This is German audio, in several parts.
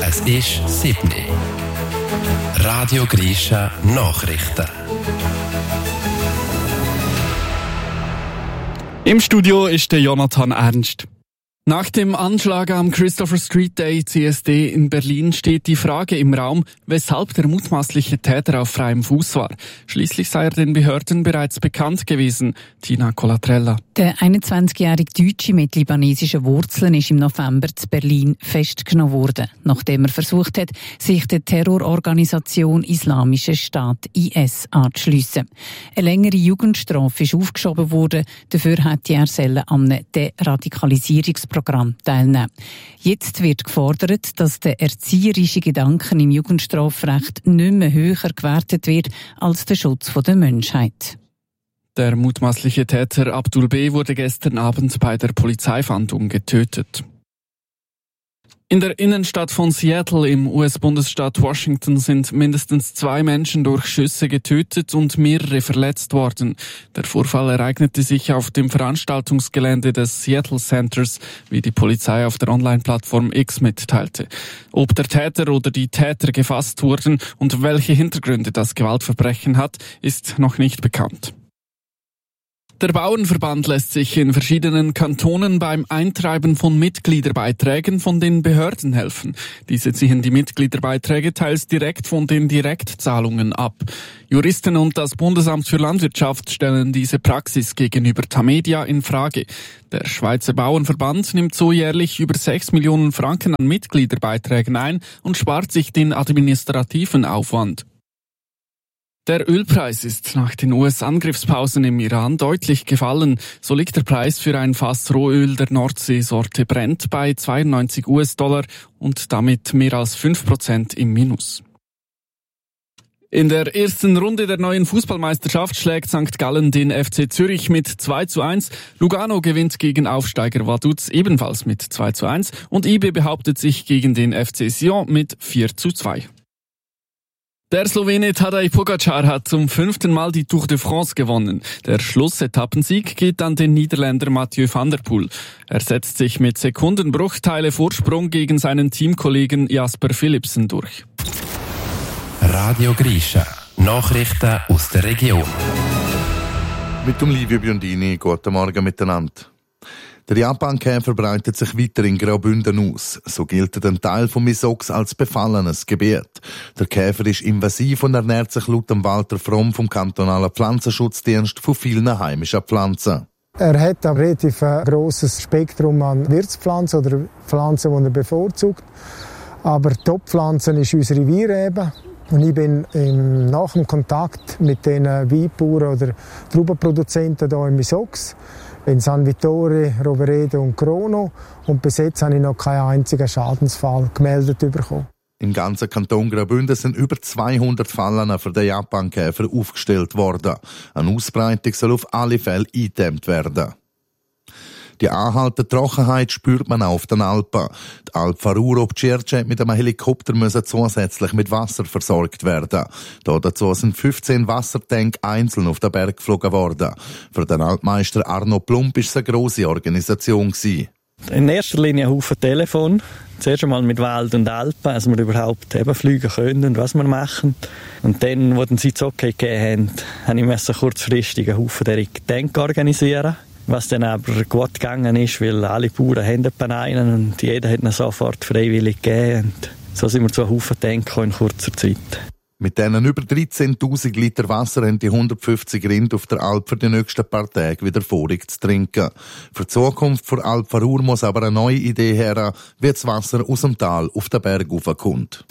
Es ist 7 Uhr. Radio Grisha Nachrichten. Im Studio ist der Jonathan Ernst. Nach dem Anschlag am Christopher Street Day CSD in Berlin steht die Frage im Raum, weshalb der mutmaßliche Täter auf freiem Fuß war. Schließlich sei er den Behörden bereits bekannt gewesen. Tina Colatrella. Der 21-jährige Deutsche mit libanesischen Wurzeln ist im November zu Berlin festgenommen worden, nachdem er versucht hat, sich der Terrororganisation Islamischer Staat IS anzuschliessen. Eine längere Jugendstrafe ist aufgeschoben worden, dafür hätte er an einem Deradikalisierungsprogramm teilnehmen. Jetzt wird gefordert, dass der erzieherische Gedanken im Jugendstrafrecht nicht mehr höher gewertet wird als der Schutz der Menschheit. Der mutmaßliche Täter Abdul B. wurde gestern Abend bei der Polizeifahndung getötet. In der Innenstadt von Seattle im US-Bundesstaat Washington sind mindestens 2 Menschen durch Schüsse getötet und mehrere verletzt worden. Der Vorfall ereignete sich auf dem Veranstaltungsgelände des Seattle Centers, wie die Polizei auf der Online-Plattform X mitteilte. Ob der Täter oder die Täter gefasst wurden und welche Hintergründe das Gewaltverbrechen hat, ist noch nicht bekannt. Der Bauernverband lässt sich in verschiedenen Kantonen beim Eintreiben von Mitgliederbeiträgen von den Behörden helfen. Diese ziehen die Mitgliederbeiträge teils direkt von den Direktzahlungen ab. Juristen und das Bundesamt für Landwirtschaft stellen diese Praxis gegenüber Tamedia in Frage. Der Schweizer Bauernverband nimmt so jährlich über 6 Millionen Franken an Mitgliederbeiträgen ein und spart sich den administrativen Aufwand. Der Ölpreis ist nach den US-Angriffspausen im Iran deutlich gefallen. So liegt der Preis für ein Fass Rohöl der Nordseesorte Brent bei $92 und damit mehr als 5% im Minus. In der ersten Runde der neuen Fußballmeisterschaft schlägt St. Gallen den FC Zürich mit 2:1. Lugano gewinnt gegen Aufsteiger Vaduz ebenfalls mit 2:1 und IB behauptet sich gegen den FC Sion mit 4:2. Der Slowene Tadej Pogačar hat zum 5. Mal die Tour de France gewonnen. Der Schlussetappensieg geht an den Niederländer Mathieu van der Poel. Er setzt sich mit Sekundenbruchteile Vorsprung gegen seinen Teamkollegen Jasper Philipsen durch. Radio Grisha. Nachrichten aus der Region. Mit dem Livio Biondini, guten Morgen miteinander. Der Japankäfer breitet sich weiter in Graubünden aus. So gilt ein Teil von Misox als befallenes Gebiet. Der Käfer ist invasiv und ernährt sich laut Walter Fromm vom kantonalen Pflanzenschutzdienst von vielen heimischen Pflanzen. Er hat ein relativ grosses Spektrum an Wirtspflanzen oder Pflanzen, die er bevorzugt. Aber Top-Pflanzen ist unsere Weinrebe. Und ich bin nach dem Kontakt mit den Weinbauern oder Traubenproduzenten hier in Misox, in San Vittore, Roveredo und Crono. Und bis jetzt habe ich noch keinen einzigen Schadensfall gemeldet bekommen. Im ganzen Kanton Graubünden sind über 200 Fallen für den Japankäfer aufgestellt worden. Eine Ausbreitung soll auf alle Fälle eingedämmt werden. Die anhaltende Trockenheit spürt man auch auf den Alpen. Die Alp Faruro-Cerce mit einem Helikopter müssen zusätzlich mit Wasser versorgt werden. Dazu sind 15 Wassertanks einzeln auf den Berg geflogen worden. Für den Altmeister Arno Plump war es eine grosse Organisation. In erster Linie ein Haufen Telefon. Zuerst einmal mit Wald und Alpen, also wir überhaupt eben fliegen können und was wir machen. Und dann, wo sie das Okay gegeben haben, musste ich kurzfristig einen Haufen der Tank organisieren. Was dann aber gut gegangen ist, weil alle Bauern haben einen und jeder hat ihn sofort freiwillig gegeben. Und so sind wir zu einem Haufen Tanken in kurzer Zeit. Mit diesen über 13'000 Liter Wasser haben die 150 Rinder auf der Alp für die nächsten paar Tage wieder vorig zu trinken. Für die Zukunft von Alp Farur muss aber eine neue Idee her, wie das Wasser aus dem Tal auf den Berg raufkommt.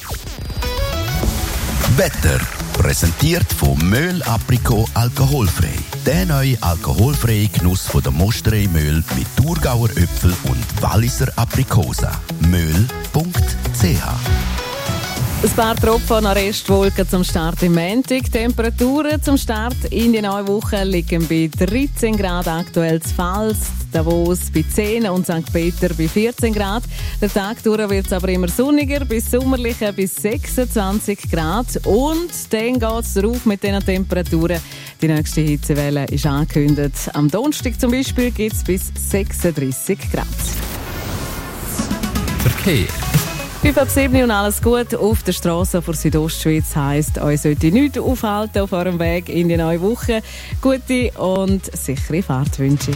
Wetter präsentiert von Möhl Aprikot alkoholfrei. Der neue alkoholfreie Genuss von der Mosterei Möhl mit Thurgauer Äpfel und Walliser Aprikosen. Möhl.ch. Ein paar Tropfen an Restwolken zum Start im Montag. Temperaturen zum Start in die neue Woche liegen bei 13 Grad aktuell zu Pfalz, Davos bei 10 und St. Peter bei 14 Grad. Der Tag durch wird es aber immer sonniger, bis sommerlicher bis 26 Grad. Und dann geht es rauf mit diesen Temperaturen. Die nächste Hitzewelle ist angekündigt. Am Donnerstag zum Beispiel gibt es bis 36 Grad. Verkehr. 5:07 und alles gut auf der Straße vor Südostschweiz heisst, euch sollte nichts aufhalten auf eurem Weg in die neue Woche. Gute und sichere Fahrt wünsche ich.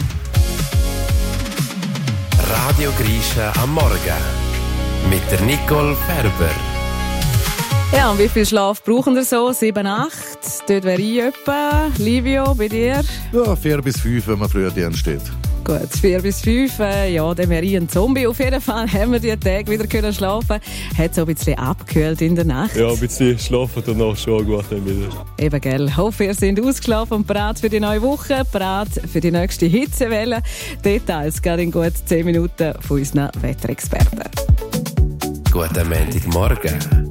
Radio Grisha am Morgen mit der Nicole Ferber. Ja, und wie viel Schlaf brauchen wir so? 7, 8? Dort wäre ich etwa. Livio, bei dir? Ja, 4 bis 5, wenn man früher Dienst steht. Gut, 4 bis 5, ja, dann wäre ich ein Zombie. Auf jeden Fall haben wir die Tage wieder können schlafen. Hat so ein bisschen abgekühlt in der Nacht. Ja, ein bisschen schlafen danach schon gut wieder. Eben, gell. Hoffe, ihr seid ausgeschlafen und bereit für die neue Woche, bereit für die nächste Hitzewelle. Details gerade in gut 10 Minuten von unseren Wetterexperten. Guten Montagmorgen.